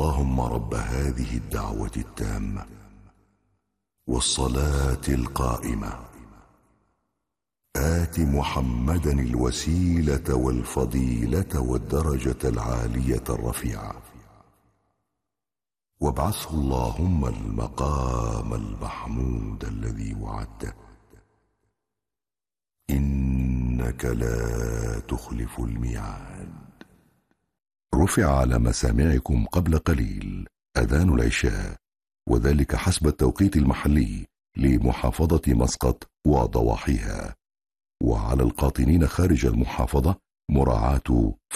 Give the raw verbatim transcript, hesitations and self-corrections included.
اللهم رب هذه الدعوة التامة والصلاة القائمة آت محمدا الوسيلة والفضيلة والدرجة العالية الرفيعة وابعثه اللهم المقام المحمود الذي وعدته إنك لا تخلف الميعاد. رفع على مسامعكم قبل قليل أذان العشاء، وذلك حسب التوقيت المحلي لمحافظة مسقط وضواحيها، وعلى القاطنين خارج المحافظة مراعاة